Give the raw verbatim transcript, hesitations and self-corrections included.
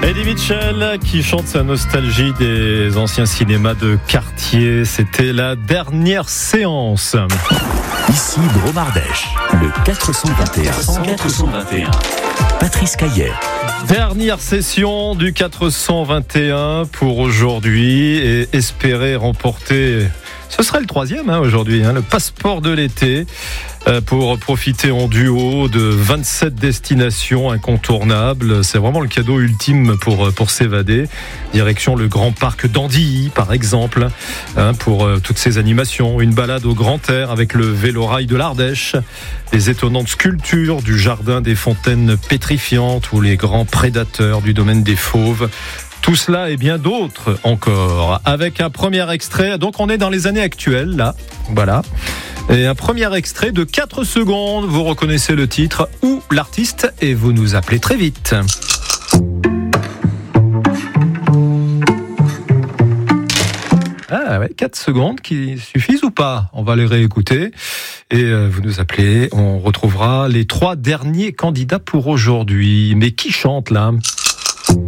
Eddie Mitchell qui chante sa nostalgie des anciens cinémas de quartier. C'était la dernière séance. Ici Dromardèche, le quatre cent vingt et un. quatre cent vingt et un. Patrice Caillet. Dernière session du quatre cent vingt et un pour aujourd'hui et espérer remporter, ce serait le troisième hein, aujourd'hui, hein, le passeport de l'été euh, pour profiter en duo de vingt-sept destinations incontournables. C'est vraiment le cadeau ultime pour, pour s'évader. Direction le grand parc d'Andilly par exemple, hein, pour euh, toutes ces animations. Une balade au grand air avec le vélo-rail de l'Ardèche, les étonnantes sculptures du jardin des fontaines pétrifiantes ou les grands prédateurs du domaine des fauves. Tout cela et bien d'autres encore. Avec un premier extrait, donc on est dans les années actuelles là, voilà. Et un premier extrait de quatre secondes, vous reconnaissez le titre ou l'artiste et vous nous appelez très vite. Ah ouais, quatre secondes qui suffisent ou pas? On va les réécouter et euh, vous nous appelez. On retrouvera les trois derniers candidats pour aujourd'hui. Mais qui chante là ?